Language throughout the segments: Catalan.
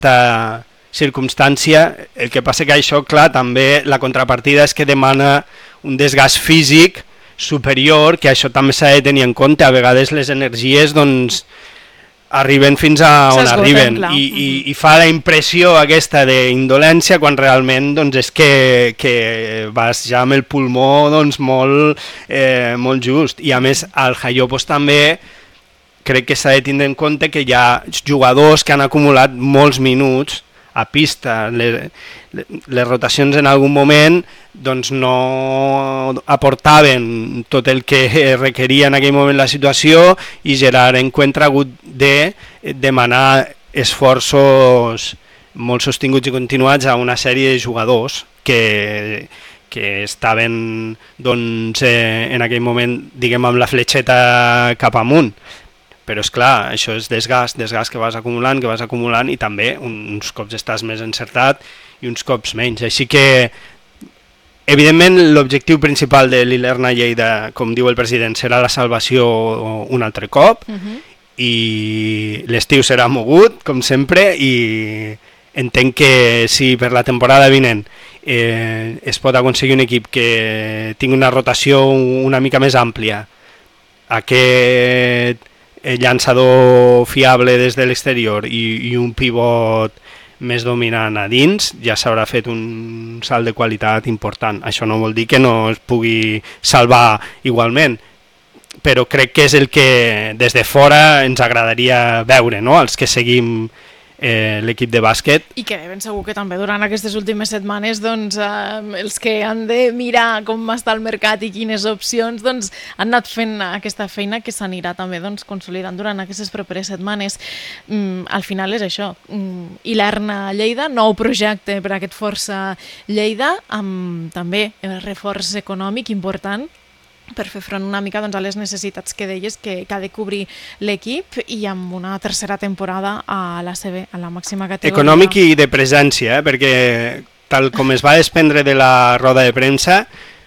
circumstància. El que passa que això, clar, també la contrapartida és que demana un desgast físic superior, que això també s'ha de tenir en compte. A vegades les energies doncs arriben fins a on arriben i fa la impressió aquesta d'indolència quan realment doncs, és que vas ja amb el pulmó doncs, molt just. I a més al Jaiopos també crec que s'ha de tindre en compte que hi ha jugadors que han acumulat molts minuts a pista. Les rotacions en algun moment doncs no aportaven tot el que requeria en aquell moment la situació i Gerard Encuentra ha hagut de demanar esforços molt sostinguts i continuats a una sèrie de jugadors que estaven doncs, en aquell moment diguem amb la fletxeta cap amunt. Però és clar, això és desgast que vas acumulant i també uns cops estàs més encertat i uns cops menys. Així que, evidentment, l'objectiu principal de l'Ilerna Lleida, com diu el president, serà la salvació un altre cop i l'estiu serà mogut, com sempre, i entenc que si per la temporada vinent es pot aconseguir un equip que tingui una rotació una mica més àmplia, aquest llançador fiable des de l'exterior i un pivot més dominant a dins, ja s'haurà fet un salt de qualitat important. Això no vol dir que no es pugui salvar igualment, però crec que és el que des de fora ens agradaria veure, no? Els que seguim l'equip de bàsquet. I que ben segur que també durant aquestes últimes setmanes doncs, els que han de mirar com està el mercat i quines opcions doncs, han anat fent aquesta feina que s'anirà també doncs, consolidant durant aquestes properes setmanes. Al final és això. Ilerna Lleida, nou projecte per a aquest Força Lleida, amb també el reforç econòmic important per fer front una mica doncs, a les necessitats que deies que ha de cobrir l'equip i amb una tercera temporada a l'ACB, a la màxima categoria. Econòmic i de presència, perquè tal com es va desprendre de la roda de premsa,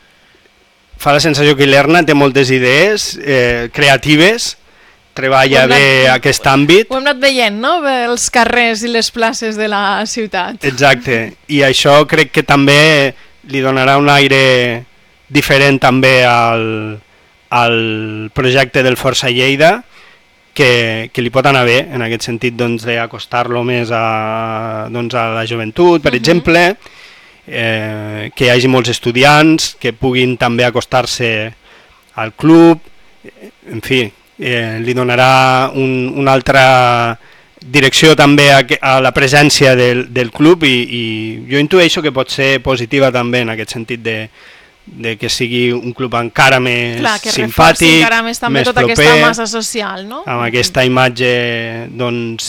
fa la sensació que l'Ilerna té moltes idees creatives, treballa bé aquest àmbit. Ho hem anat veient, no?, els carrers i les places de la ciutat. Exacte, i això crec que també li donarà un aire diferent també al projecte del Força Lleida, que li pot anar bé en aquest sentit doncs, d'acostar-lo més a la joventut, per exemple, que hi hagi molts estudiants que puguin també acostar-se al club, en fi, li donarà una altra direcció també a la presència del club i jo intueixo que pot ser positiva també en aquest sentit de que sigui un club encara més simpàtic, encara més també més tota proper, aquesta massa social, no? Amb aquesta imatge doncs,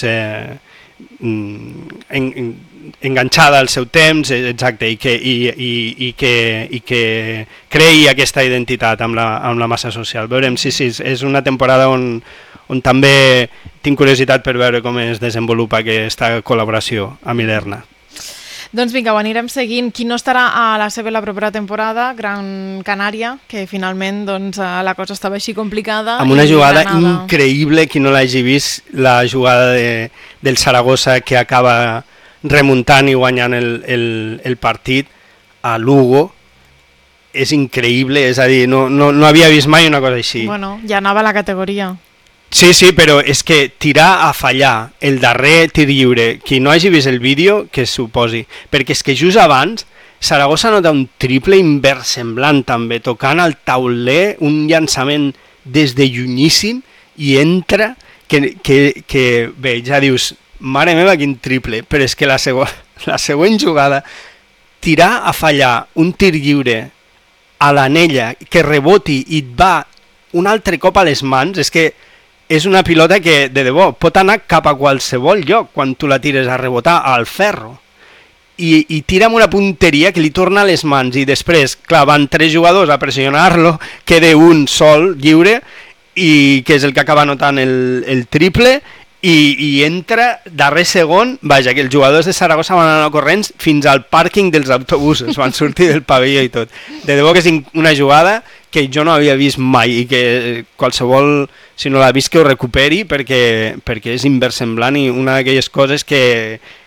enganxada al seu temps, exacte, i que creï aquesta identitat amb la massa social. Veurem, sí, és una temporada on també tinc curiositat per veure com es desenvolupa aquesta col·laboració amb l'Ilerna. Doncs vinga, ho anirem seguint. Qui no estarà a la CB la propera temporada? Gran Canària, que finalment doncs, la cosa estava així complicada. Amb una jugada increïble, qui no l'hagi vist, la jugada del Saragossa que acaba remuntant i guanyant el partit a Lugo. És increïble, és a dir, no havia vist mai una cosa així. Bueno, ja anava a la categoria. Sí, però és que tirar a fallar el darrer tir lliure, qui no hagi vist el vídeo, que s'ho posi, perquè és que just abans Saragossa nota un triple inversemblant també, tocant al tauler un llançament des de llunyíssim i entra, que bé, ja dius, mare meva quin triple, però és que la següent jugada, tirar a fallar un tir lliure a l'anella, que reboti i et va un altre cop a les mans, és que és una pilota que, de debò, pot anar cap a qualsevol lloc quan tu la tires a rebotar al ferro. I tira amb una punteria que li torna a les mans i després, clar, van 3 jugadors a pressionar-lo, queda un sol lliure i que és el que acaba anotant el triple i entra darrer segon, vaja, que els jugadors de Saragossa van anar corrents fins al pàrquing dels autobusos, van sortir del pavelló i tot. De debò que és una jugada que jo no havia vist mai i que qualsevol, si no l'ha vist, que ho recuperi perquè és inversemblant i una d'aquelles coses que